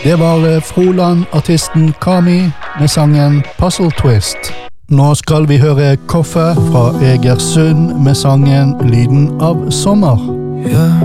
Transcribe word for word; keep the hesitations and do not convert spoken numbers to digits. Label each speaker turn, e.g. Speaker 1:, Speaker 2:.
Speaker 1: Det var Froland-artisten Kami med sangen Puzzle Twist. Nå skal vi høre Koffe fra Egersund med sangen Lyden av sommer.
Speaker 2: Yeah.